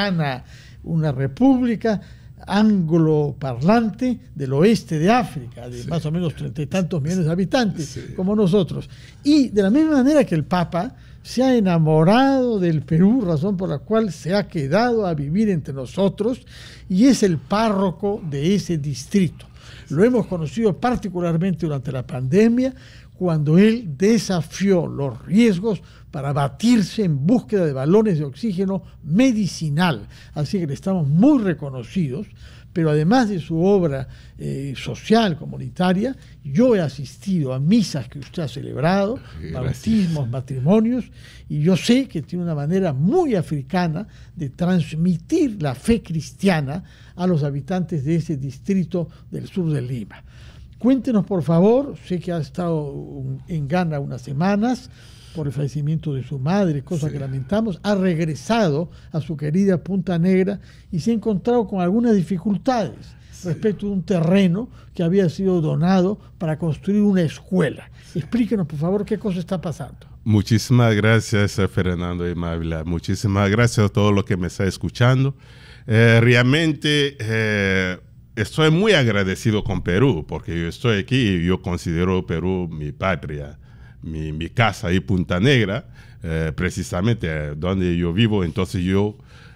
Ghana, una república angloparlante del oeste de África, de más o menos 30 y tantos millones de habitantes, como nosotros. Y de la misma manera que el Papa se ha enamorado del Perú, razón por la cual se ha quedado a vivir entre nosotros, y es el párroco de ese distrito. Lo hemos conocido particularmente durante la pandemia, cuando él desafió los riesgos para batirse en búsqueda de balones de oxígeno medicinal. Así que le estamos muy reconocidos, pero además de su obra social, comunitaria, yo he asistido a misas que usted ha celebrado, bautismos, matrimonios, y yo sé que tiene una manera muy africana de transmitir la fe cristiana a los habitantes de ese distrito del sur de Lima. Cuéntenos, por favor, sé que ha estado en Ghana unas semanas por el fallecimiento de su madre, cosa que lamentamos, ha regresado a su querida Punta Negra y se ha encontrado con algunas dificultades respecto de un terreno que había sido donado para construir una escuela. Explíquenos, por favor, qué cosa está pasando. Muchísimas gracias, Fernando y Mávila. Muchísimas gracias a todos los que me están escuchando. Realmente estoy muy agradecido con Perú, porque yo estoy aquí y yo considero Perú mi patria, mi casa ahí, Punta Negra, precisamente donde yo vivo. Entonces yo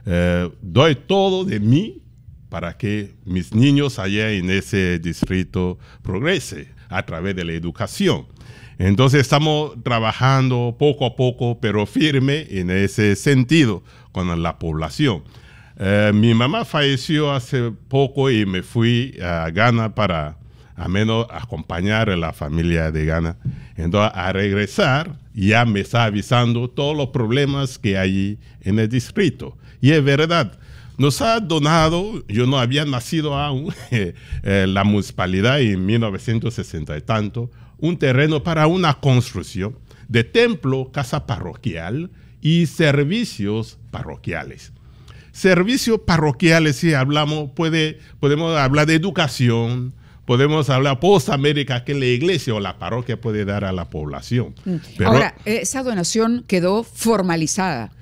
doy todo de mí para que mis niños allá en ese distrito progresen a través de la educación. Entonces estamos trabajando poco a poco, pero firme en ese sentido con la población. Mi mamá falleció hace poco y me fui a Ghana para a menos acompañar a la familia de Ghana. Entonces, a regresar, ya me está avisando todos los problemas que hay en el distrito. Y es verdad, nos ha donado, yo no había nacido aún, la municipalidad en 1960 y tanto, un terreno para una construcción de templo, casa parroquial y servicios parroquiales. Servicios parroquiales, si hablamos, podemos hablar de educación, podemos hablar post-América que la iglesia o la parroquia puede dar a la población. Pero, ahora, esa donación quedó formalizada.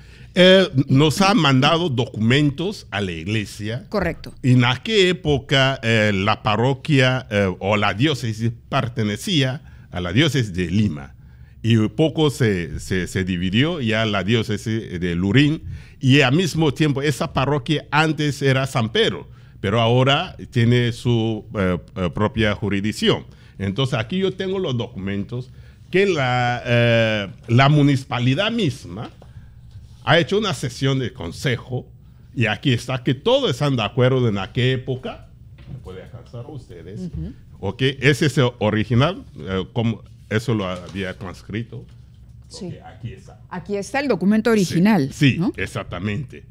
Nos han mandado documentos a la iglesia. Correcto. En aquella época la parroquia o la diócesis pertenecía a la diócesis de Lima. Y poco se dividió ya la diócesis de Lurín. Y al mismo tiempo esa parroquia antes era San Pedro, pero ahora tiene su propia jurisdicción. Entonces aquí yo tengo los documentos que la municipalidad misma ha hecho una sesión de consejo y aquí está que todos están de acuerdo en aquella época. Me puede alcanzar a ustedes. Okay. Ese es el original, como eso lo había transcrito. Sí. Okay, aquí está. Aquí está el documento original. Sí, ¿no? Exactamente.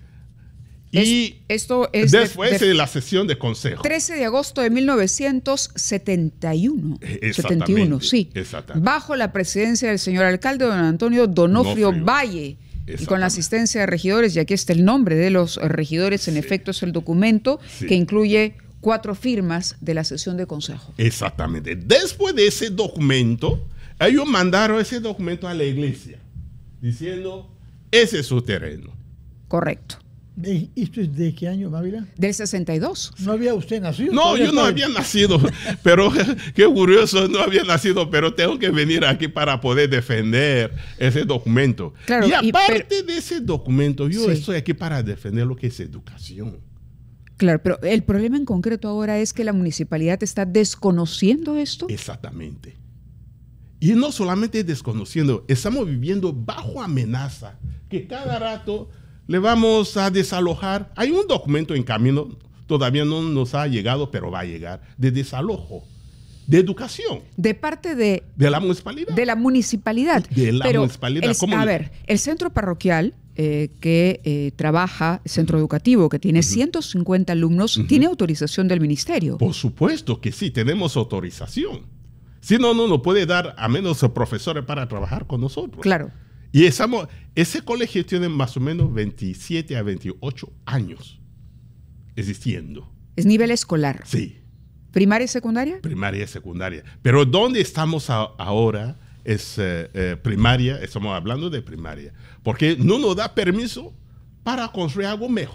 Esto es después de la sesión de consejo. 13 de agosto de 1971. Exactamente. 71, sí. Exactamente. Bajo la presidencia del señor alcalde don Antonio Donofrio Valle. Y con la asistencia de regidores, y aquí está el nombre de los regidores, en efecto es el documento que incluye 4 firmas de la sesión de consejo. Exactamente. Después de ese documento, ellos mandaron ese documento a la iglesia, diciendo, ese es su terreno. Correcto. ¿Esto es de qué año, Mávila? Del 62. ¿No había usted nacido? No, yo no había nacido, pero qué curioso, no había nacido, pero tengo que venir aquí para poder defender ese documento. Claro, y aparte de ese documento, yo estoy aquí para defender lo que es educación. Claro, pero el problema en concreto ahora es que la municipalidad está desconociendo esto. Exactamente. Y no solamente desconociendo, estamos viviendo bajo amenaza, que cada rato le vamos a desalojar. Hay un documento en camino, todavía no nos ha llegado, pero va a llegar, de desalojo, de educación. De parte de la municipalidad. De la municipalidad. De la municipalidad. A ver, el centro parroquial que trabaja, el centro educativo, que tiene 150 alumnos, ¿tiene autorización del ministerio? Por supuesto que sí, tenemos autorización. Si no, no nos puede dar a menos profesores para trabajar con nosotros. Claro. Y ese colegio tiene más o menos 27 a 28 años existiendo. ¿Es nivel escolar? Sí. ¿Primaria y secundaria? Primaria y secundaria. Pero donde estamos ahora es primaria, estamos hablando de primaria. Porque no nos da permiso para construir algo mejor.